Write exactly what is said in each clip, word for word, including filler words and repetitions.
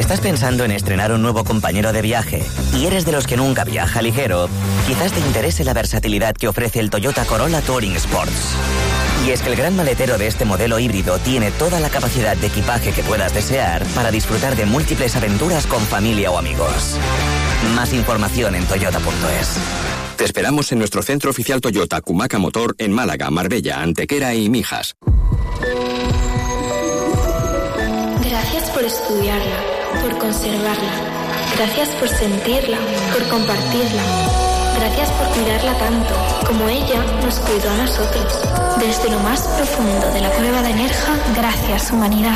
estás pensando en estrenar un nuevo compañero de viaje y eres de los que nunca viaja ligero, quizás te interese la versatilidad que ofrece el Toyota Corolla Touring Sports. Y es que el gran maletero de este modelo híbrido tiene toda la capacidad de equipaje que puedas desear para disfrutar de múltiples aventuras con familia o amigos. Más información en toyota punto es. Te esperamos en nuestro centro oficial Toyota Cumaca Motor en Málaga, Marbella, Antequera y Mijas. Gracias por estudiarla, por conservarla. Gracias por sentirla, por compartirla. Gracias por cuidarla tanto, como ella nos cuidó a nosotros. Desde lo más profundo de la cueva de Nerja, gracias, humanidad.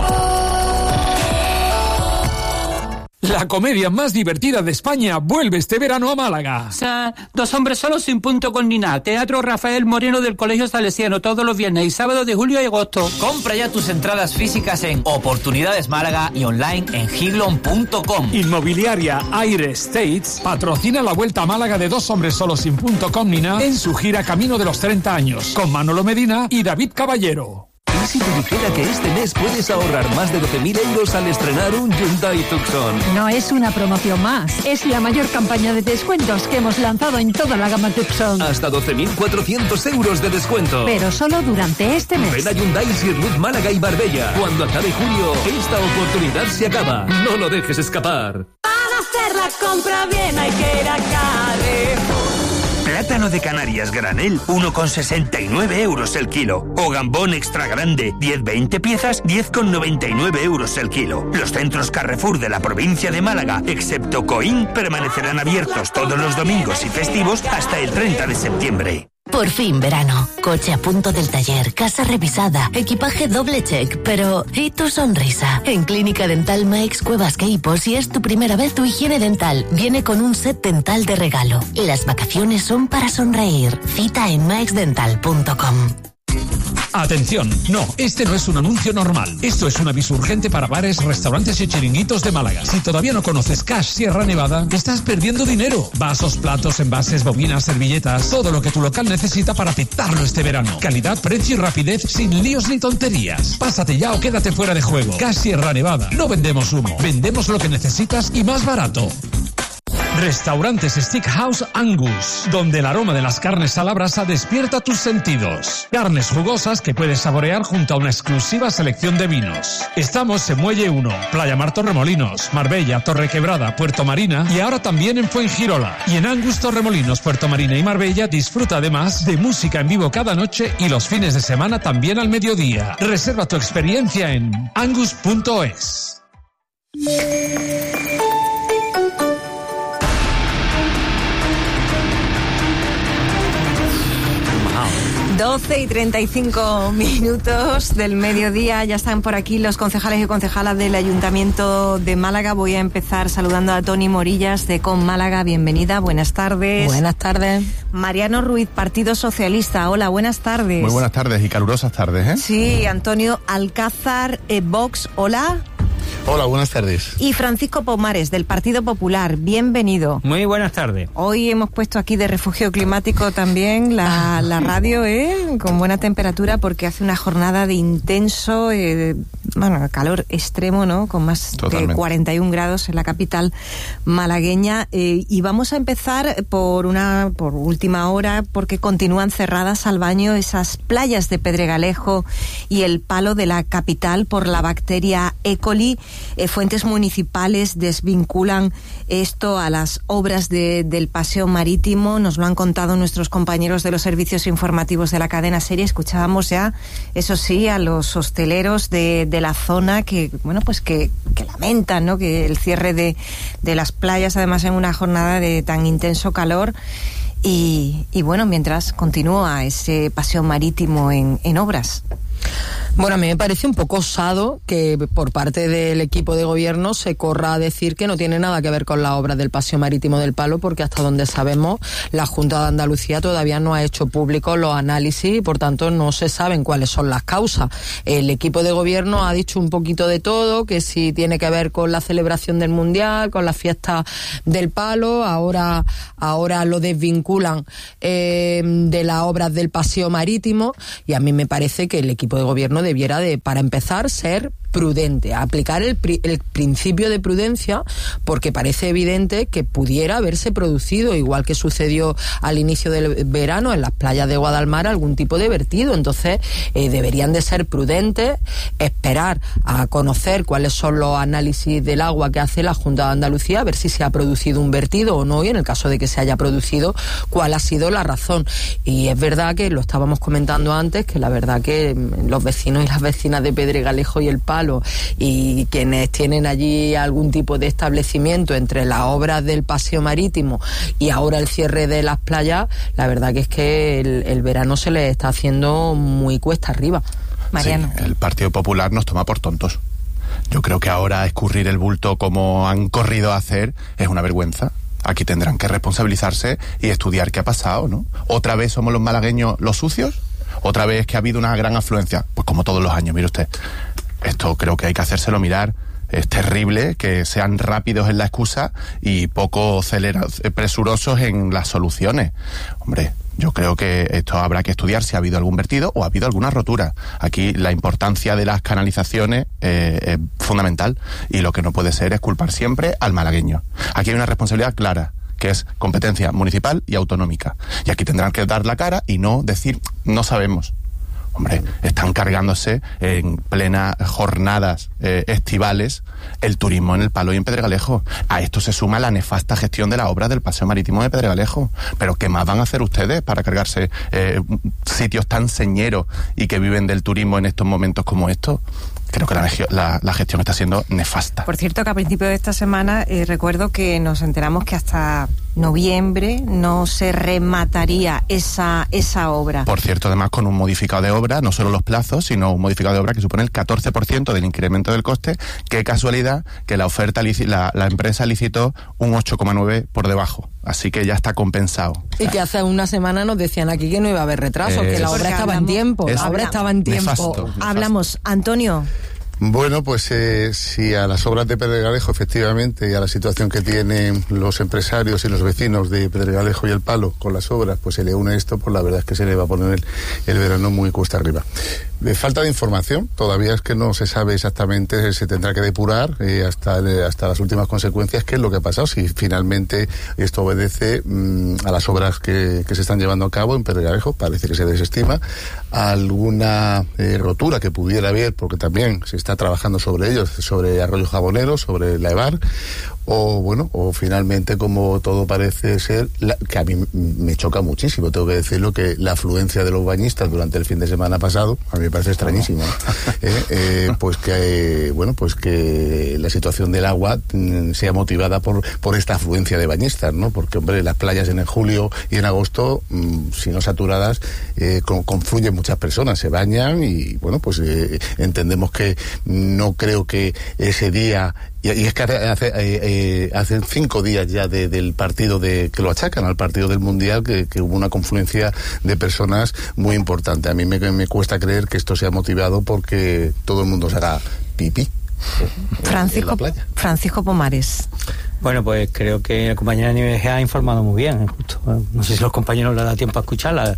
La comedia más divertida de España vuelve este verano a Málaga. O sea, Dos hombres solos sin punto con ni nada. Teatro Rafael Moreno del Colegio Salesiano todos los viernes y sábados de julio y agosto. Compra ya tus entradas físicas en Oportunidades Málaga y online en giglon punto com. Inmobiliaria Aire Estates patrocina la vuelta a Málaga de Dos hombres solos sin punto com ni nada en su gira Camino de los treinta años con Manolo Medina y David Caballero. ¿Y si te dijera que este mes puedes ahorrar más de doce mil euros al estrenar un Hyundai Tucson? No es una promoción más, es la mayor campaña de descuentos que hemos lanzado en toda la gama Tucson. Hasta doce mil cuatrocientos euros de descuento. Pero solo durante este mes. Ven a Hyundai Sirluz Málaga y Marbella. Cuando acabe julio, esta oportunidad se acaba. No lo dejes escapar. Para hacer la compra bien hay que ir a Carrefour. Plátano de Canarias granel, uno con sesenta y nueve euros el kilo. O gambón extra grande, diez veinte piezas, diez con noventa y nueve euros el kilo. Los centros Carrefour de la provincia de Málaga, excepto Coín, permanecerán abiertos todos los domingos y festivos hasta el treinta de septiembre. Por fin verano. Coche a punto del taller, casa revisada, equipaje doble check, pero ¿y tu sonrisa? En Clínica Dental Maix Cuevas Queipo, si es tu primera vez, tu higiene dental viene con un set dental de regalo. Las vacaciones son para sonreír. Cita en maix dental punto com. Atención, no, este no es un anuncio normal. Esto es un aviso urgente para bares, restaurantes y chiringuitos de Málaga. Si todavía no conoces Cash Sierra Nevada, estás perdiendo dinero. Vasos, platos, envases, bobinas, servilletas, todo lo que tu local necesita para petarlo este verano. Calidad, precio y rapidez sin líos ni tonterías. Pásate ya o quédate fuera de juego. Cash Sierra Nevada. No vendemos humo, vendemos lo que necesitas y más barato. Restaurantes Steakhouse Angus, donde el aroma de las carnes a la brasa despierta tus sentidos. Carnes jugosas que puedes saborear junto a una exclusiva selección de vinos. Estamos en Muelle uno, Playa Mar Torremolinos, Marbella, Torrequebrada, Puerto Marina y ahora también en Fuengirola. Y en Angus Torremolinos, Puerto Marina y Marbella disfruta además de música en vivo cada noche y los fines de semana también al mediodía. Reserva tu experiencia en angus punto es. doce y treinta y cinco minutos del mediodía, ya están por aquí los concejales y concejalas del Ayuntamiento de Málaga. Voy a empezar saludando a Toni Morillas de Con Málaga. Bienvenida, buenas tardes. Buenas tardes. Mariano Ruiz, Partido Socialista. Hola, buenas tardes. Muy buenas tardes y calurosas tardes, ¿eh? Sí, Antonio Alcázar, eh, Vox. Hola. Hola, buenas tardes. Y Francisco Pomares, del Partido Popular. Bienvenido. Muy buenas tardes. Hoy hemos puesto aquí de refugio climático también la, la radio, ¿eh? Con buena temperatura porque hace una jornada de intenso, eh, bueno, calor extremo, ¿no? Con más Totalmente. de cuarenta y un grados en la capital malagueña. Eh, y vamos a empezar por una, por última hora, porque continúan cerradas al baño esas playas de Pedregalejo y el Palo de la capital por la bacteria E. coli. Eh, fuentes municipales desvinculan esto a las obras de, del paseo marítimo. Nos lo han contado nuestros compañeros de los servicios informativos de la cadena SER. Escuchábamos ya, eso sí, a los hosteleros de, de la zona que, bueno, pues que, que lamentan, ¿no? Que el cierre de, de las playas, además en una jornada de tan intenso calor. Y, y bueno, mientras continúa ese paseo marítimo en, en obras. Bueno, a mí me parece un poco osado que por parte del equipo de gobierno se corra a decir que no tiene nada que ver con la obra del Paseo Marítimo del Palo, porque hasta donde sabemos la Junta de Andalucía todavía no ha hecho públicos los análisis y por tanto no se saben cuáles son las causas. El equipo de gobierno ha dicho un poquito de todo, que si tiene que ver con la celebración del Mundial, con la fiesta del Palo, ahora, ahora lo desvinculan eh, de las obras del Paseo Marítimo, y a mí me parece que el equipo de gobierno debiera de, para empezar, ser prudente, a aplicar el, pri, el principio de prudencia, porque parece evidente que pudiera haberse producido, igual que sucedió al inicio del verano en las playas de Guadalmar, algún tipo de vertido. Entonces eh, deberían de ser prudentes, esperar a conocer cuáles son los análisis del agua que hace la Junta de Andalucía, a ver si se ha producido un vertido o no, y en el caso de que se haya producido, cuál ha sido la razón. Y es verdad que lo estábamos comentando antes, que la verdad que los vecinos y las vecinas de Pedregalejo y El Palo, y quienes tienen allí algún tipo de establecimiento entre las obras del paseo marítimo y ahora el cierre de las playas, la verdad que es que el, el verano se les está haciendo muy cuesta arriba. Mariano. Sí, el Partido Popular nos toma por tontos. Yo creo que ahora escurrir el bulto como han corrido a hacer es una vergüenza. Aquí tendrán que responsabilizarse y estudiar qué ha pasado, ¿no? ¿Otra vez somos los malagueños los sucios? ¿Otra vez que ha habido una gran afluencia? Pues como todos los años, mire usted. Esto creo que hay que hacérselo mirar. Es terrible que sean rápidos en la excusa y poco celera- presurosos en las soluciones. Hombre, yo creo que esto habrá que estudiar si ha habido algún vertido o ha habido alguna rotura. Aquí la importancia de las canalizaciones eh, es fundamental, y lo que no puede ser es culpar siempre al malagueño. Aquí hay una responsabilidad clara, que es competencia municipal y autonómica. Y aquí tendrán que dar la cara y no decir, no sabemos. Hombre, están cargándose en plenas jornadas eh, estivales el turismo en El Palo y en Pedregalejo. A esto se suma la nefasta gestión de la obra del paseo marítimo de Pedregalejo. Pero ¿qué más van a hacer ustedes para cargarse eh, sitios tan señeros y que viven del turismo en estos momentos como estos? Creo que la, la, la gestión está siendo nefasta. Por cierto, que a principios de esta semana eh, recuerdo que nos enteramos que hasta noviembre no se remataría esa esa obra. Por cierto, además con un modificado de obra, no solo los plazos, sino un modificado de obra que supone el catorce por ciento del incremento del coste. Qué casualidad que la oferta, la, la empresa licitó un ocho coma nueve por debajo. Así que ya está compensado. Y que hace una semana nos decían aquí que no iba a haber retraso, eh, que la obra estaba en tiempo. La obra estaba en tiempo. Nefasto, nefasto. Hablamos, Antonio. Bueno, pues eh, si a las obras de Pedregalejo, efectivamente, y a la situación que tienen los empresarios y los vecinos de Pedregalejo y El Palo con las obras, pues se le une esto, pues la verdad es que se le va a poner el, el verano muy cuesta arriba. De falta de información, todavía es que no se sabe exactamente, se tendrá que depurar eh, hasta, el, hasta las últimas consecuencias qué es lo que ha pasado, si finalmente esto obedece mmm, a las obras que, que se están llevando a cabo en Pedregalejo, parece que se desestima, alguna eh, rotura que pudiera haber, porque también se está trabajando sobre ellos, sobre Arroyo Jabonero, sobre la EVAR, o bueno, o finalmente, como todo parece ser, la, que a mí me choca muchísimo, tengo que decirlo, que la afluencia de los bañistas durante el fin de semana pasado, a mí me parece extrañísimo, ¿no? eh, eh, pues que, eh, bueno, pues que la situación del agua mm, sea motivada por, por esta afluencia de bañistas, ¿no? Porque, hombre, las playas en julio y en agosto, mm, si no saturadas, eh, con, confluyen muchas personas, se bañan y, bueno, pues eh, entendemos que no creo que ese día. Y, y es que hace, hace, eh, hace cinco días ya de, del partido de que lo achacan al partido del Mundial, que, que hubo una confluencia de personas muy importante. A mí me, me cuesta creer que esto sea motivado porque todo el mundo se haga pipí. Francisco, Francisco Pomares. Bueno, pues creo que el compañero de Nieves ha informado muy bien, justo. No sé si los compañeros le da tiempo a escucharla.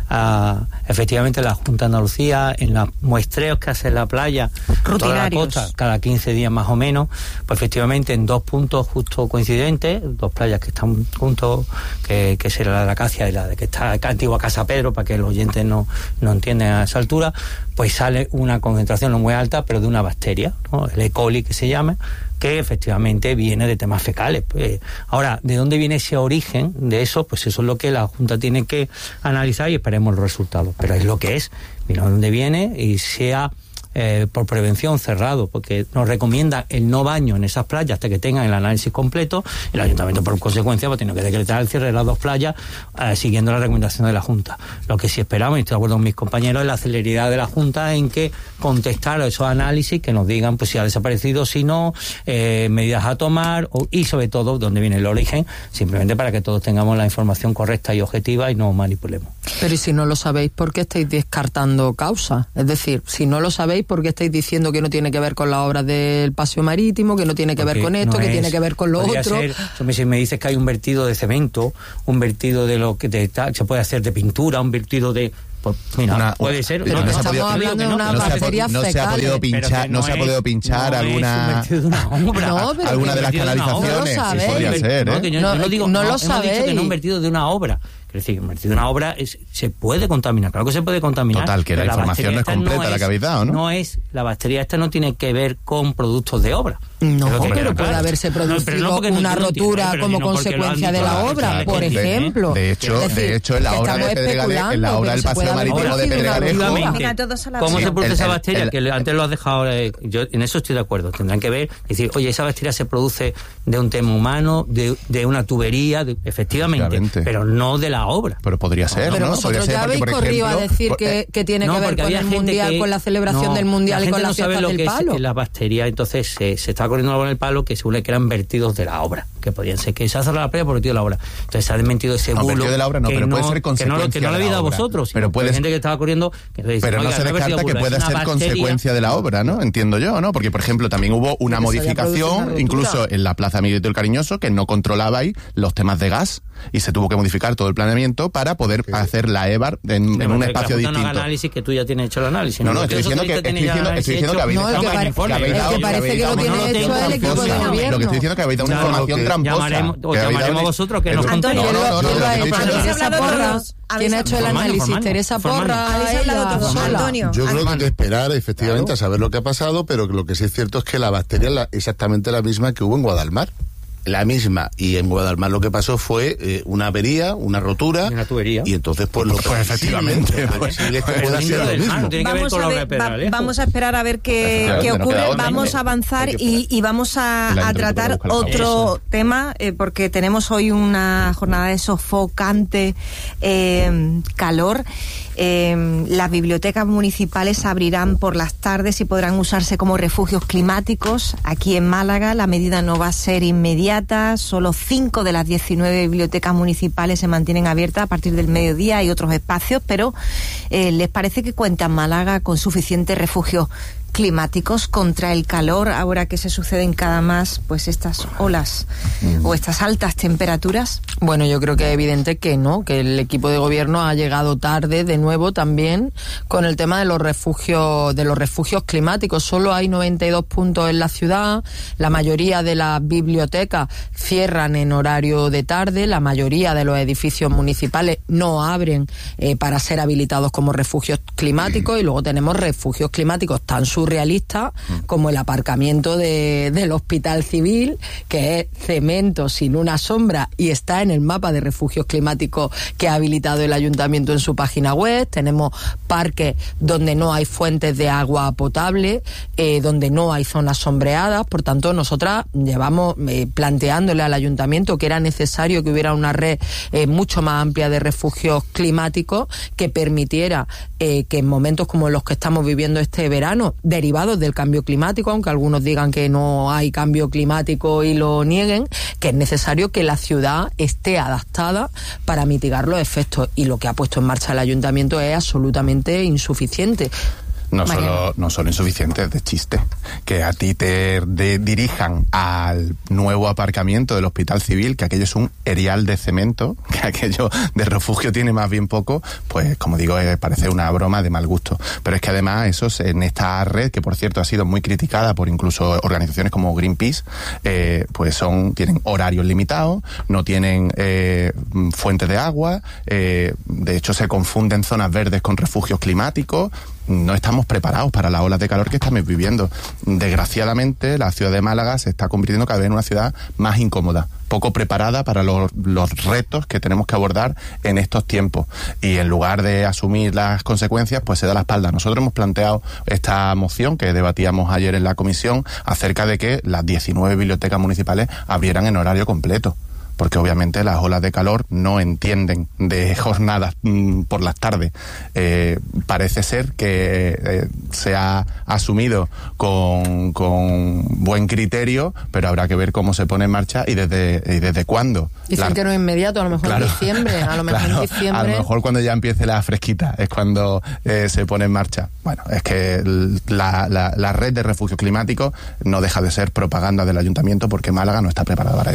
A, efectivamente, la Junta de Andalucía, en los muestreos que hace en la playa, toda la costa, cada quince días más o menos, pues efectivamente en dos puntos justo coincidentes, dos playas que están juntos, que, que será la de la Acacia y la de que está antigua Casa Pedro, para que los oyentes no, no entiendan a esa altura, pues sale una concentración no muy alta, pero de una bacteria, ¿no? El E. coli que se llama, que efectivamente viene de temas fecales. Pues, ahora, ¿de dónde viene ese origen de eso? Pues eso es lo que la Junta tiene que analizar y esperemos los resultados. Pero es lo que es, mira de dónde viene y sea eh, por prevención cerrado, porque nos recomienda el no baño en esas playas hasta que tengan el análisis completo. El Ayuntamiento, por consecuencia, va a tener que decretar el cierre de las dos playas eh, siguiendo la recomendación de la Junta. Lo que sí esperamos, y estoy de acuerdo con mis compañeros, es la celeridad de la Junta en que contestar a esos análisis, que nos digan pues si ha desaparecido, si no, eh, medidas a tomar o, y sobre todo dónde viene el origen, simplemente para que todos tengamos la información correcta y objetiva y no manipulemos. Pero y si no lo sabéis, ¿por qué estáis descartando causa? Es decir, si no lo sabéis, ¿por qué estáis diciendo que no tiene que ver con las obras del paseo marítimo, que no tiene que Porque ver con esto, no que es, tiene que ver con lo otro? Ser, si me dices que hay un vertido de cemento, un vertido de lo que te, se puede hacer de pintura, un vertido de Pues, mira, una, puede ser. Pero no, estamos podido, hablando de una no bacteria no se ha podido pinchar, no, no se ha podido pinchar no alguna, no, alguna de las canalizaciones. No lo sí, podría ser, ¿eh? No, yo, no, yo no, digo, no, no lo hemos sabéis. dicho que no han vertido de una obra. Es decir, invertir de una obra es, se puede contaminar, claro que se puede contaminar. Total, que la, la información no es completa no la que habéis dado, ¿no? No es, la bacteria esta no tiene que ver con productos de obra. No, pero, pero claro, puede haberse producido no, no una rotura entiendo, como consecuencia de la obra, claro, por ejemplo. De hecho, decir, de hecho en la obra de Pedregalejo, en la obra del paseo marítimo de Pedregalejo, ¿cómo se produce esa bacteria? Que antes lo has dejado, yo en eso estoy de acuerdo. Tendrán que ver, decir, oye, esa bacteria se produce de un tema humano, de, de una tubería, de, efectivamente, pero no de la obra. Pero podría ser, pero ¿no? vosotros ya habéis corrido a decir por, que, que tiene no, que ver con el mundial, que, con la celebración no, del mundial la y con la no fiesta del que palo. Es la bacteria, entonces se, se está corriendo con el palo que según que eran vertidos de la obra, que podían ser que se ha cerrado la playa por vertido de la obra. Entonces se ha desmentido ese bulo. No, de la obra no, pero no, puede ser consecuencia que no, que no lo habéis dado vosotros, pero puede gente que estaba corriendo. Que dice, pero no se descarta que pueda ser consecuencia de la obra, ¿no? Entiendo yo, ¿no? Porque por ejemplo también hubo una modificación, incluso en la Plaza Miguelito el Cariñoso, que no controlabais los temas de gas y se tuvo que modificar todo el planeamiento para poder hacer la E B A R en, en un espacio distinto. No análisis que tú ya tienes hecho el análisis. No, no, estoy diciendo que estoy diciendo, estoy diciendo que habéis no, dado el que, pare, el que parece que lo tiene hecho el equipo de gobierno. Lo que estoy diciendo es que habéis dado una información tramposa. O llamaremos a vosotros que nos contéis. No, no, no. ¿Quién ha hecho el análisis? Teresa Porra. Antonio. Yo creo que hay que esperar efectivamente a saber lo que ha pasado, pero lo que sí es cierto es que la bacteria es exactamente la misma que hubo en Guadalmar. La misma, y en Guadalmar lo que pasó fue eh, una avería, una rotura, una tubería, y entonces pues lo pues efectivamente pues, es que puede ser lo mismo. Vamos a, ver, va, vamos a esperar a ver qué, qué ocurre, no vamos a avanzar y, y vamos a, a tratar otro tema, eh, porque tenemos hoy una jornada de sofocante eh, calor. Eh, las bibliotecas municipales abrirán por las tardes y podrán usarse como refugios climáticos. Aquí en Málaga la medida no va a ser inmediata, solo cinco de las diecinueve bibliotecas municipales se mantienen abiertas a partir del mediodía. Hay otros espacios, pero eh, ¿les parece que cuenta Málaga con suficientes refugios climáticos contra el calor ahora que se suceden cada más pues estas olas mm. o estas altas temperaturas? Bueno, yo creo que es evidente que no, que el equipo de gobierno ha llegado tarde de nuevo también con el tema de los refugios de los refugios climáticos. Solo hay noventa y dos puntos en la ciudad, la mayoría de las bibliotecas cierran en horario de tarde, la mayoría de los edificios municipales no abren eh, para ser habilitados como refugios climáticos y luego tenemos refugios climáticos tan surrealista como el aparcamiento de, del Hospital Civil, que es cemento sin una sombra y está en el mapa de refugios climáticos que ha habilitado el ayuntamiento en su página web. Tenemos parques donde no hay fuentes de agua potable, eh, donde no hay zonas sombreadas. Por tanto, nosotras llevamos eh, planteándole al ayuntamiento que era necesario que hubiera una red eh, mucho más amplia de refugios climáticos que permitiera eh, que en momentos como los que estamos viviendo este verano, derivados del cambio climático, aunque algunos digan que no hay cambio climático y lo nieguen, que es necesario que la ciudad esté adaptada para mitigar los efectos, y lo que ha puesto en marcha el ayuntamiento es absolutamente insuficiente. No solo, no solo insuficiente, es de chiste. Que a ti te de, dirijan al nuevo aparcamiento del Hospital Civil, que aquello es un erial de cemento, que aquello de refugio tiene más bien poco, pues como digo, eh, parece una broma de mal gusto. Pero es que además esos, en esta red, que por cierto ha sido muy criticada por incluso organizaciones como Greenpeace, eh, pues son tienen horarios limitados, no tienen eh, fuentes de agua, eh, de hecho se confunden zonas verdes con refugios climáticos. No estamos preparados para las olas de calor que estamos viviendo. Desgraciadamente, la ciudad de Málaga se está convirtiendo cada vez en una ciudad más incómoda, poco preparada para los, los retos que tenemos que abordar en estos tiempos. Y en lugar de asumir las consecuencias, pues se da la espalda. Nosotros hemos planteado esta moción que debatíamos ayer en la comisión acerca de que las diecinueve bibliotecas municipales abrieran en horario completo, porque obviamente las olas de calor no entienden de jornadas mmm, por las tardes. Eh, parece ser que eh, se ha asumido con, con buen criterio, pero habrá que ver cómo se pone en marcha y desde, y desde cuándo. Dicen la... que no es inmediato, a lo mejor claro, en diciembre, a lo mejor claro, en diciembre. A lo mejor cuando ya empiece la fresquita es cuando eh, se pone en marcha. Bueno, es que la, la, la red de refugios climáticos no deja de ser propaganda del ayuntamiento, porque Málaga no está preparada para esto.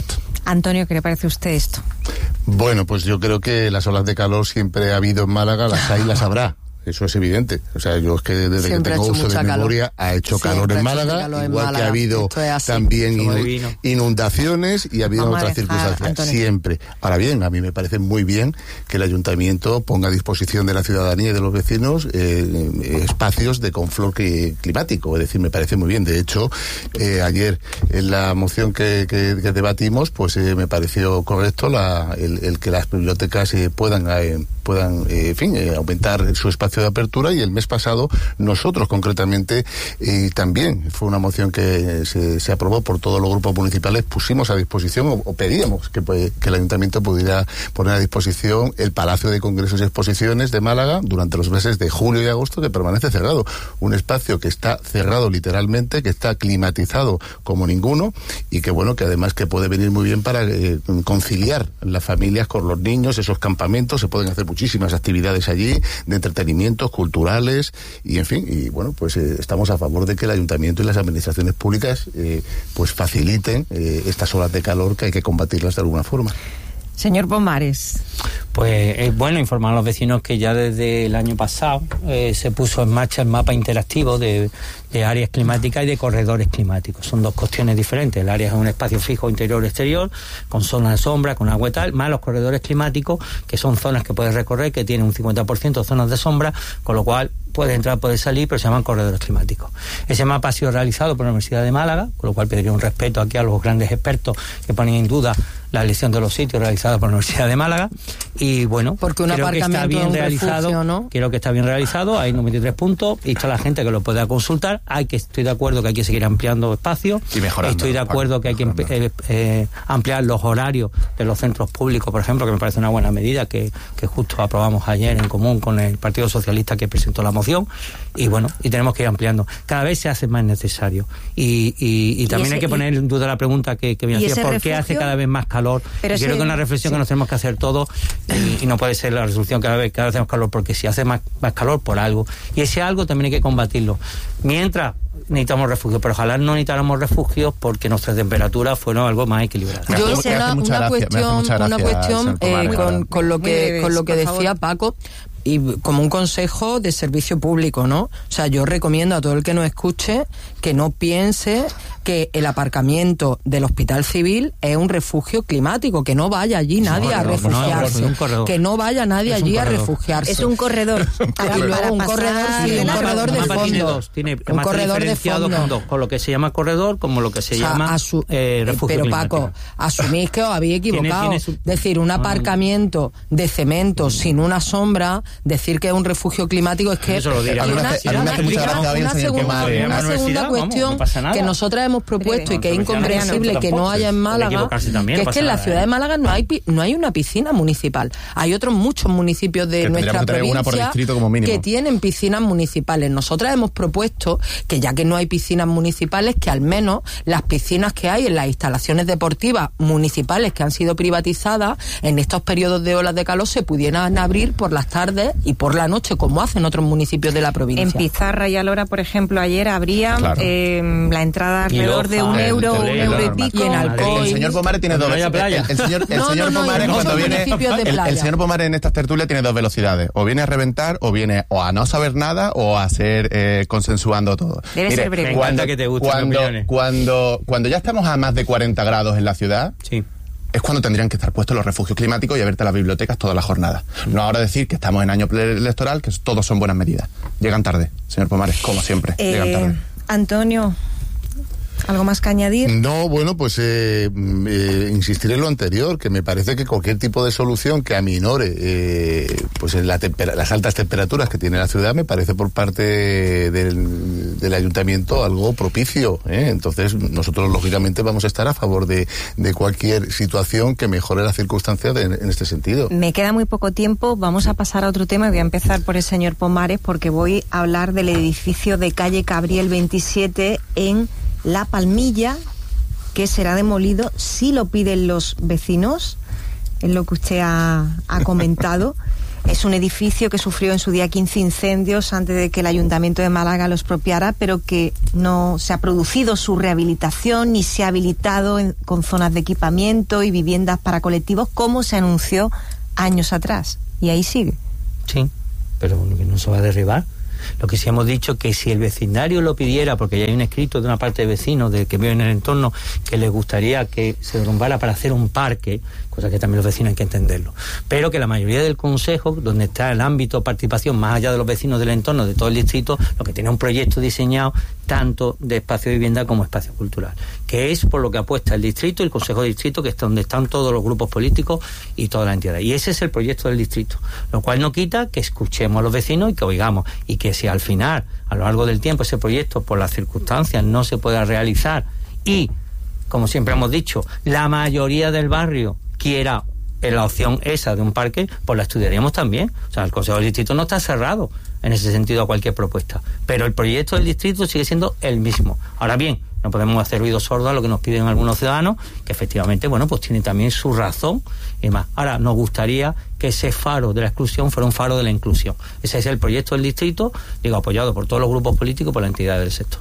Antonio, ¿qué le parece a usted esto? Bueno, pues yo creo que las olas de calor siempre ha habido en Málaga, las hay, las habrá. Eso es evidente. O sea, yo es que desde Siempre que tengo uso de memoria calor. ha hecho Siempre calor en Málaga, calor en igual Málaga. que ha habido también in, inundaciones y ha habido Vamos otras circunstancias. Antonio. Siempre. Ahora bien, a mí me parece muy bien que el ayuntamiento ponga a disposición de la ciudadanía y de los vecinos eh, espacios de confort climático. Es decir, me parece muy bien. De hecho, eh, ayer en la moción que, que, que debatimos, pues eh, me pareció correcto la, el, el que las bibliotecas eh, puedan, eh, puedan eh, en fin, eh, aumentar su espacio de apertura, y el mes pasado nosotros concretamente eh, también fue una moción que se, se aprobó por todos los grupos municipales, pusimos a disposición o, o pedíamos que, pues, que el ayuntamiento pudiera poner a disposición el Palacio de Congresos y Exposiciones de Málaga durante los meses de julio y agosto, que permanece cerrado, un espacio que está cerrado literalmente, que está climatizado como ninguno, y que bueno, que además que puede venir muy bien para eh, conciliar las familias con los niños, esos campamentos, se pueden hacer muchísimas actividades allí de entretenimiento, culturales, y en fin, y bueno, pues eh, estamos a favor de que el ayuntamiento y las administraciones públicas eh, pues faciliten eh, estas olas de calor, que hay que combatirlas de alguna forma. Señor Pomares. Pues es bueno informar a los vecinos que ya desde el año pasado eh, se puso en marcha el mapa interactivo de, de áreas climáticas y de corredores climáticos. Son dos cuestiones diferentes. El área es un espacio fijo interior-exterior, con zonas de sombra, con agua y tal, más los corredores climáticos, que son zonas que puedes recorrer, que tienen un cincuenta por ciento de zonas de sombra, con lo cual puedes entrar, puedes salir, pero se llaman corredores climáticos. Ese mapa ha sido realizado por la Universidad de Málaga, con lo cual pediría un respeto aquí a los grandes expertos que ponen en duda la elección de los sitios realizada por la Universidad de Málaga. Y bueno, porque un creo que está bien realizado, refugio, ¿no? Creo que está bien realizado, hay noventa y tres puntos y está la gente que lo pueda consultar. Hay que estoy de acuerdo que hay que seguir ampliando espacios y mejorando. Estoy de acuerdo que hay que eh, eh, ampliar los horarios de los centros públicos, por ejemplo, que me parece una buena medida que, que justo aprobamos ayer en común con el Partido Socialista, que presentó la moción. Y bueno, y tenemos que ir ampliando. Cada vez se hace más necesario. Y, y, y también ¿Y ese, hay que poner en duda la pregunta que, que me hacía, ¿por refugio? qué hace cada vez más calor? Pero y creo que es una reflexión sí. que nos tenemos que hacer todos, y, y no puede ser la resolución cada vez, cada vez hacemos calor, porque si hace más, más calor por algo. Y ese algo también hay que combatirlo. Mientras necesitamos refugio, pero ojalá no necesitáramos refugios porque nuestras temperaturas fueron algo más equilibradas. Yo hice una, una cuestión, una cuestión eh, con, con lo que, con lo que decía Paco, y como un consejo de servicio público, ¿no? O sea, yo recomiendo a todo el que nos escuche que no piense que el aparcamiento del Hospital Civil es un refugio climático, que no vaya allí nadie a refugiarse, que no vaya nadie allí a refugiarse. Es un corredor. Y luego un corredor, sí, un corredor de fondo. Tiene dos, tiene un corredor de fondo. Con, dos, con lo que se llama corredor, como lo que se o sea, llama asu- eh, refugio Pero climático. Paco, asumís que os habéis equivocado. Tiene, tiene su... decir, un aparcamiento de cemento sin una sombra, decir que es un refugio climático, es que... Eso lo dirá. Una, una, una, una segunda, una segunda cuestión vamos, no que nosotras hemos propuesto y que es incomprensible que no haya en Málaga, que es que en la ciudad de Málaga no hay no hay una piscina municipal. Hay otros muchos municipios de nuestra provincia que tienen piscinas municipales. Nosotras hemos propuesto que, ya que no hay piscinas municipales, que al menos las piscinas que hay en las instalaciones deportivas municipales que han sido privatizadas en estos periodos de olas de calor se pudieran abrir por las tardes y por la noche, como hacen otros municipios de la provincia. En Pizarra y Alhora, por ejemplo, ayer habría claro. eh, la entrada alrededor Loja, de un euro, un euro y pico. Y en Alcoy. El señor Pomares tiene dos velocidades. El, el señor, el no, señor no, no, Pomares, no, cuando viene. El, el señor Pomares en estas tertulias tiene dos velocidades. O viene a reventar, o viene o a no saber nada, o a ser eh, consensuando todo. Debe Mire, ser breve. Cuando, que te guste cuando, cuando, cuando ya estamos a más de cuarenta grados en la ciudad. Sí. Es cuando tendrían que estar puestos los refugios climáticos y abiertas las bibliotecas toda la jornada. No ahora decir que estamos en año electoral, que todos son buenas medidas. Llegan tarde, señor Pomares, como siempre. Eh, llegan tarde. Antonio, ¿algo más que añadir? No, bueno, pues eh, eh, insistir en lo anterior, que me parece que cualquier tipo de solución que aminore eh, pues en la tempera- las altas temperaturas que tiene la ciudad me parece por parte del, del ayuntamiento algo propicio, ¿eh? Entonces nosotros lógicamente vamos a estar a favor de, de cualquier situación que mejore las circunstancias de, en este sentido. Me queda muy poco tiempo, vamos a pasar a otro tema y voy a empezar por el señor Pomares porque voy a hablar del edificio de calle Cabriel veintisiete en La Palmilla, que será demolido si lo piden los vecinos, es lo que usted ha, ha comentado. Es un edificio que sufrió en su día quince incendios antes de que el Ayuntamiento de Málaga lo expropiara, pero que no se ha producido su rehabilitación ni se ha habilitado en, con zonas de equipamiento y viviendas para colectivos, como se anunció años atrás. Y ahí sigue. Sí, pero no se va a derribar. Lo que sí hemos dicho que si el vecindario lo pidiera, porque ya hay un escrito de una parte de vecinos de que viven en el entorno que les gustaría que se derrumbara para hacer un parque, cosa que también los vecinos hay que entenderlo, pero que la mayoría del consejo, donde está el ámbito de participación más allá de los vecinos del entorno de todo el distrito, lo que tiene un proyecto diseñado tanto de espacio de vivienda como espacio cultural, que es por lo que apuesta el distrito y el consejo de distrito, que es donde están todos los grupos políticos y toda la entidad, y ese es el proyecto del distrito, lo cual no quita que escuchemos a los vecinos y que oigamos, y que si al final, a lo largo del tiempo, ese proyecto por las circunstancias no se pueda realizar y, como siempre hemos dicho, la mayoría del barrio quiera en la opción esa de un parque, pues la estudiaríamos también. O sea, el Consejo del Distrito no está cerrado en ese sentido a cualquier propuesta, pero el proyecto del distrito sigue siendo el mismo. Ahora bien, no podemos hacer ruido sordo a lo que nos piden algunos ciudadanos, que efectivamente, bueno, pues tiene también su razón y más. Ahora, nos gustaría que ese faro de la exclusión fuera un faro de la inclusión. Ese es el proyecto del distrito, digo, apoyado por todos los grupos políticos, por la entidad del sector.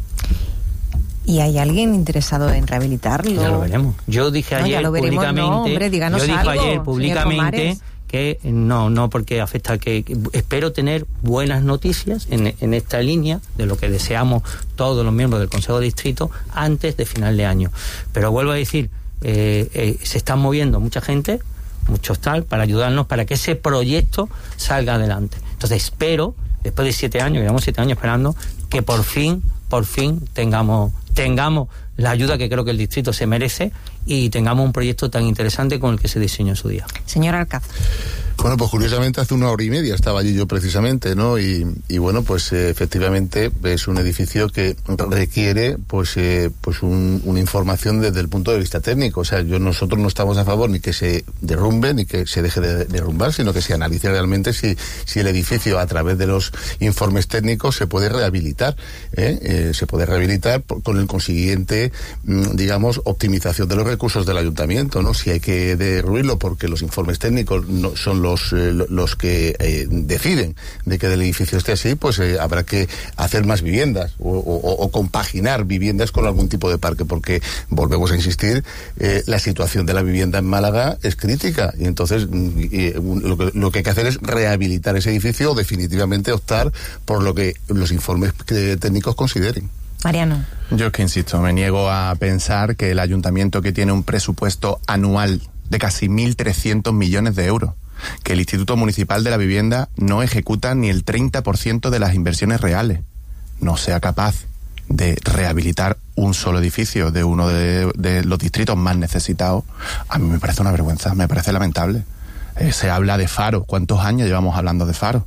¿Y hay alguien interesado en rehabilitarlo? Ya lo veremos. Yo dije no, ayer veremos, públicamente, no, hombre, yo dije algo, ayer públicamente que no, no, porque afecta que, que espero tener buenas noticias en, en esta línea de lo que deseamos todos los miembros del Consejo de Distrito antes de final de año. Pero vuelvo a decir, eh, eh, se están moviendo mucha gente, muchos tal, para ayudarnos para que ese proyecto salga adelante. Entonces espero, después de siete años, llevamos siete años esperando, que por fin, por fin tengamos tengamos la ayuda que creo que el distrito se merece y tengamos un proyecto tan interesante como el que se diseñó en su día. Señor Alcázar. Bueno, pues curiosamente hace una hora y media estaba allí yo precisamente, ¿no? Y, y bueno, pues eh, efectivamente es un edificio que requiere pues eh, pues un, una información desde el punto de vista técnico. O sea, yo nosotros no estamos a favor ni que se derrumbe ni que se deje de derrumbar, sino que se analice realmente si, si el edificio a través de los informes técnicos se puede rehabilitar, ¿eh? Eh, se puede rehabilitar por, con el consiguiente, digamos, optimización de los recursos del ayuntamiento, ¿no? Si hay que derruirlo porque los informes técnicos no son los Los, eh, los que eh, deciden de que el edificio esté así, pues eh, habrá que hacer más viviendas o, o, o compaginar viviendas con algún tipo de parque, porque volvemos a insistir, eh, la situación de la vivienda en Málaga es crítica y entonces eh, lo, que, lo que hay que hacer es rehabilitar ese edificio o definitivamente optar por lo que los informes que, técnicos consideren. Mariano. Yo es que insisto, me niego a pensar que el ayuntamiento, que tiene un presupuesto anual de casi mil trescientos millones de euros, que el Instituto Municipal de la Vivienda no ejecuta ni el treinta por ciento de las inversiones reales, no sea capaz de rehabilitar un solo edificio de uno de, de los distritos más necesitados, a mí me parece una vergüenza, me parece lamentable. Eh, se habla de Faro. ¿Cuántos años llevamos hablando de Faro?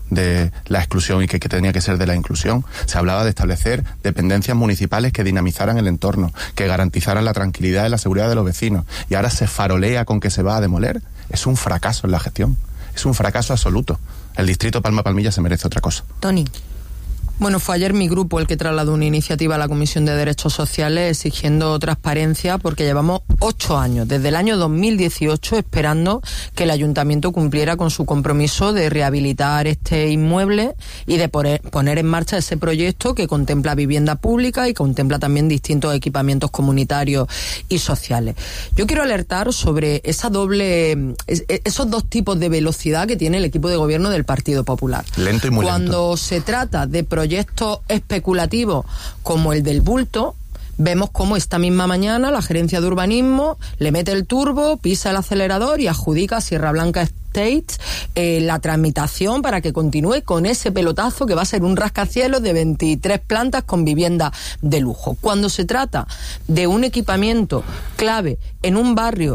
De la exclusión y que, que tenía que ser de la inclusión. Se hablaba de establecer dependencias municipales que dinamizaran el entorno, que garantizaran la tranquilidad y la seguridad de los vecinos. Y ahora se farolea con que se va a demoler. Es un fracaso en la gestión. Es un fracaso absoluto. El distrito Palma Palmilla se merece otra cosa. Tony. Bueno, fue ayer mi grupo el que trasladó una iniciativa a la Comisión de Derechos Sociales exigiendo transparencia, porque llevamos ocho años, desde el año dos mil dieciocho, esperando que el ayuntamiento cumpliera con su compromiso de rehabilitar este inmueble y de poner en marcha ese proyecto que contempla vivienda pública y contempla también distintos equipamientos comunitarios y sociales. Yo quiero alertar sobre esa doble, esos dos tipos de velocidad que tiene el equipo de gobierno del Partido Popular. Lento y muy lento. Cuando se trata de proyectos proyectos especulativos como el del bulto, vemos cómo esta misma mañana la gerencia de urbanismo le mete el turbo, pisa el acelerador y adjudica a Sierra Blanca Estates eh, la tramitación para que continúe con ese pelotazo que va a ser un rascacielos de veintitrés plantas con vivienda de lujo. Cuando se trata de un equipamiento clave en un barrio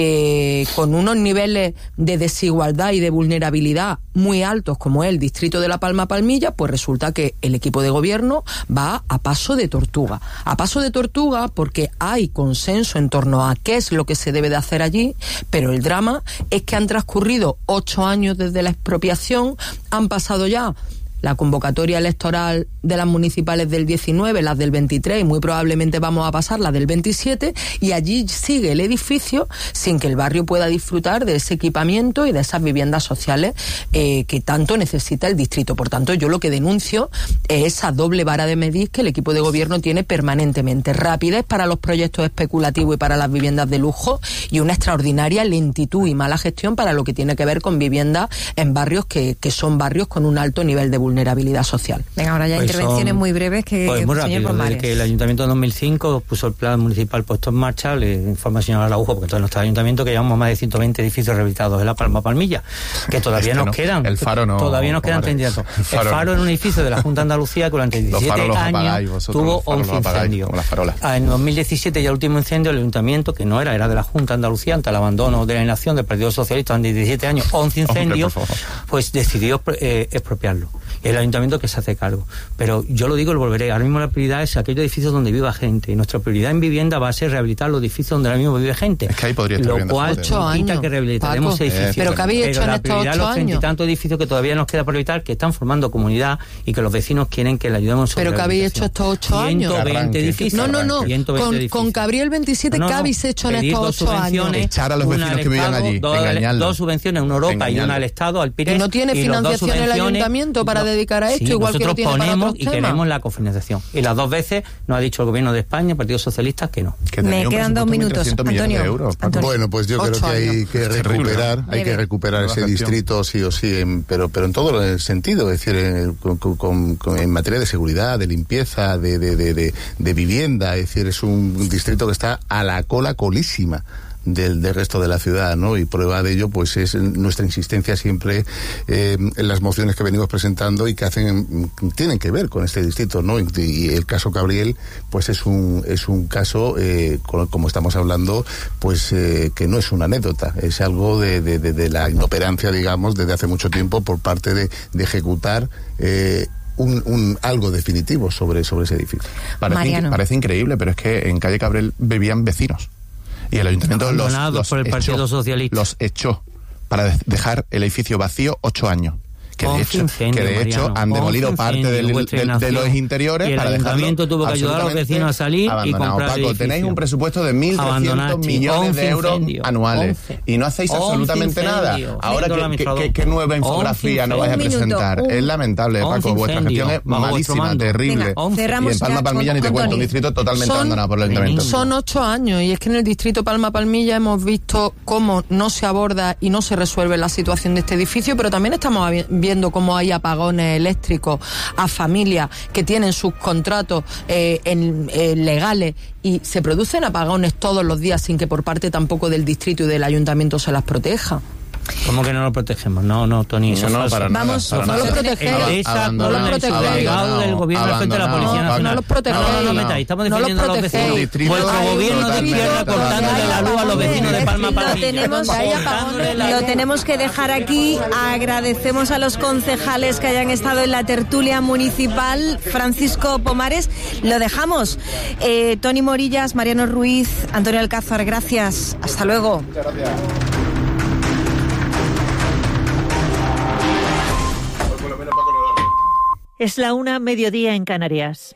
eh, con unos niveles de desigualdad y de vulnerabilidad muy altos como es el distrito de La Palma Palmilla, pues resulta que el equipo de gobierno va a paso de tortuga. A paso de tortuga porque hay consenso en torno a qué es lo que se debe de hacer allí, pero el drama es que han transcurrido ocho años desde la expropiación, han pasado ya la convocatoria electoral de las municipales del diecinueve, las del veintitrés, y muy probablemente vamos a pasar las del veintisiete, y allí sigue el edificio sin que el barrio pueda disfrutar de ese equipamiento y de esas viviendas sociales eh, que tanto necesita el distrito. Por tanto, yo lo que denuncio es esa doble vara de medir que el equipo de gobierno tiene permanentemente: rapidez para los proyectos especulativos y para las viviendas de lujo, y una extraordinaria lentitud y mala gestión para lo que tiene que ver con viviendas en barrios que, que son barrios con un alto nivel de vulnerabilidad social. Venga, ahora ya pues intervenciones son, muy breves que, pues muy señor rápido, Pomares. desde que el Ayuntamiento de dos mil cinco puso el plan municipal puesto en marcha, le informa al señor Araujo, porque todo nuestro ayuntamiento, que llevamos más de ciento veinte edificios rehabilitados en La Palma Palmilla, que todavía este nos no, quedan. El Faro no. Todavía nos quedan treinta. El Faro, el Faro en un edificio de la Junta de Andalucía que durante diecisiete años tuvo once incendios. En dos mil diecisiete, ya el último incendio, el ayuntamiento, que no era, era de la Junta de Andalucía, ante el abandono de la inacción del Partido Socialista durante diecisiete años, once incendios, Hombre, pues decidió eh, expropiarlo. El ayuntamiento que se hace cargo. Pero yo lo digo y lo volveré. Ahora mismo la prioridad es aquellos edificios donde viva gente. Y nuestra prioridad en vivienda va a ser rehabilitar los edificios donde ahora mismo vive gente. Es que ahí podría estar lo cual quita que rehabilitaremos Paco, edificios. Pero que habéis hecho pero en la estos prioridad ocho los treinta y años. tantos edificios que todavía nos queda por rehabilitar, que están formando comunidad y que los vecinos quieren que le ayudemos. Pero que habéis hecho estos ocho años. ciento veinte edificios. No, no, no. Con, con Cabriel veintisiete, no, no, ¿qué habéis hecho en estos ocho años? Echar a los vecinos que vivían allí. Dos, dos subvenciones, una Europa engañarlo. y una al Estado, al Pires. ¿Y no tiene financiación el ayuntamiento para no, dedicar a esto, sí, igual que lo tiene para otros y queremos la cofinanciación. Y las dos veces nos ha dicho el gobierno de España, el Partido Socialista, que no. Que Me quedan dos minutos, Antonio. Euros, Antonio. Bueno, pues yo creo que hay que recuperar, hay que recuperar ese distrito sí o sí, en, pero pero en todo el sentido, es decir, en, con, con, con, en materia de seguridad, de limpieza, de, de, de, de, de vivienda, es decir, es un distrito que está a la cola colísima del, del resto de la ciudad, ¿no? Y prueba de ello, pues, es nuestra insistencia siempre eh, en las mociones que venimos presentando y que hacen, tienen que ver con este distrito, ¿no? Y, y el caso Cabriel, pues, es un es un caso, eh, como estamos hablando, pues, eh, que no es una anécdota, es algo de, de, de, de la inoperancia, digamos, desde hace mucho tiempo por parte de, de ejecutar eh, Un, un algo definitivo sobre, sobre ese edificio. Parece, in, parece increíble, pero es que en calle Cabrel vivían vecinos y el ayuntamiento los, los, por el echó, Partido Socialista. los echó para dejar el edificio vacío ocho años. Que de hecho, incendio, que de hecho Mariano, han demolido parte del, del, de los interiores. Y el para ayuntamiento tuvo que ayudar a los vecinos a salir y comprar Paco, tenéis un presupuesto de mil trescientos millones de euros incendio, anuales once, y no hacéis absolutamente nada. Ahora, ¿qué, qué, qué nueva infografía nos vais a presentar? Un, es lamentable, Paco. Vuestra gestión es malísima, terrible. Venga, y en Palma Palmilla ni te cuento, un distrito totalmente abandonado por el ayuntamiento. Son ocho años y es que en el distrito Palma Palmilla hemos visto cómo no se aborda y no se resuelve la situación de este edificio, pero también estamos viendo cómo hay apagones eléctricos a familias que tienen sus contratos eh, en, eh, legales y se producen apagones todos los días sin que por parte tampoco del distrito y del ayuntamiento se las proteja. ¿Cómo que no lo protegemos? No, no, Tony, eso no, no para Vamos, nada, no para los protegéis. No los protegéis. El delegado del gobierno frente a la Policía Nacional. No los protegéis. No, no, no metáis. Estamos defendiendo no a los vecinos. Vuestro gobierno de izquierda cortándole la luz a los vecinos de Palma Palmilla. Lo tenemos, lo tenemos que dejar aquí. Agradecemos a los concejales que hayan estado en la tertulia municipal. Francisco Pomares, lo dejamos. Eh, Tony Morillas, Mariano Ruiz, Antonio Alcázar, gracias. Hasta luego. Muchas gracias. Es la una, mediodía en Canarias.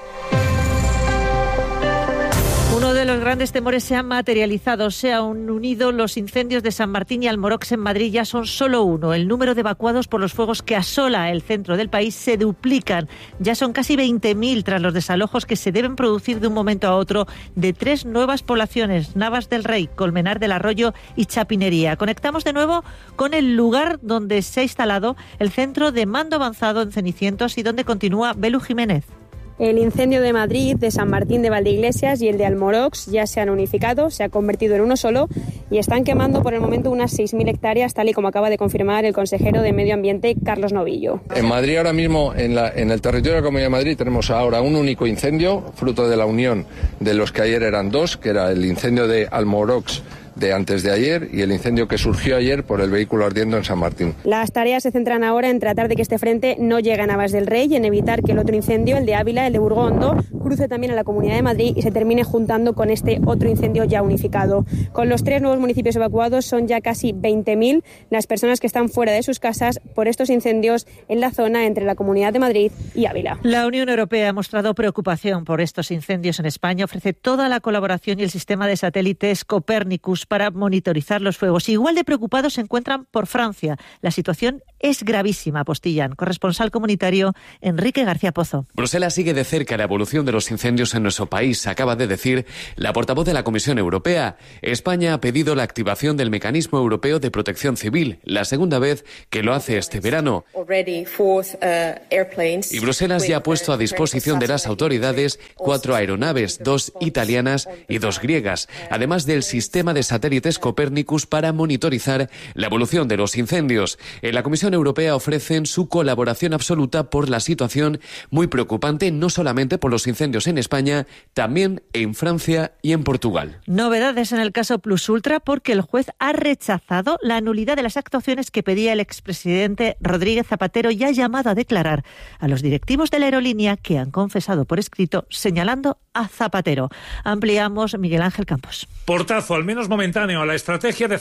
Uno de los grandes temores se ha materializado, se han unido los incendios de San Martín y Almorox en Madrid, ya son solo uno. El número de evacuados por los fuegos que asola el centro del país se duplican. Ya son casi veinte mil tras los desalojos que se deben producir de un momento a otro de tres nuevas poblaciones, Navas del Rey, Colmenar del Arroyo y Chapinería. Conectamos de nuevo con el lugar donde se ha instalado el centro de mando avanzado en Cenicientos y donde continúa Belu Jiménez. El incendio de Madrid, de San Martín de Valdeiglesias y el de Almorox ya se han unificado, se ha convertido en uno solo y están quemando por el momento unas seis mil hectáreas, tal y como acaba de confirmar el consejero de Medio Ambiente, Carlos Novillo. En Madrid ahora mismo, en, la, en el territorio de la Comunidad de Madrid, tenemos ahora un único incendio, fruto de la unión de los que ayer eran dos, que era el incendio de Almorox de antes de ayer y el incendio que surgió ayer por el vehículo ardiendo en San Martín. Las tareas se centran ahora en tratar de que este frente no llegue a Navas del Rey y en evitar que el otro incendio, el de Ávila, el de Burgondo, cruce también a la Comunidad de Madrid y se termine juntando con este otro incendio ya unificado. Con los tres nuevos municipios evacuados son ya casi veinte mil las personas que están fuera de sus casas por estos incendios en la zona entre la Comunidad de Madrid y Ávila. La Unión Europea ha mostrado preocupación por estos incendios en España. Ofrece toda la colaboración y el sistema de satélites Copernicus para monitorizar los fuegos. Igual de preocupados se encuentran por Francia. La situación es gravísima, apostillan. Corresponsal comunitario Enrique García Pozo. Bruselas sigue de cerca la evolución de los incendios en nuestro país, acaba de decir la portavoz de la Comisión Europea. España ha pedido la activación del Mecanismo Europeo de Protección Civil, la segunda vez que lo hace este verano. Y Bruselas ya ha puesto a disposición de las autoridades cuatro aeronaves, dos italianas y dos griegas, además del sistema de satélites Copernicus para monitorizar la evolución de los incendios. En la Comisión Europea ofrecen su colaboración absoluta por la situación muy preocupante, no solamente por los incendios en España, también en Francia y en Portugal. Novedades en el caso Plus Ultra porque el juez ha rechazado la nulidad de las actuaciones que pedía el expresidente Rodríguez Zapatero y ha llamado a declarar a los directivos de la aerolínea que han confesado por escrito señalando a Zapatero. Ampliamos Miguel Ángel Campos. Portazo, al menos momentáneo, a la estrategia de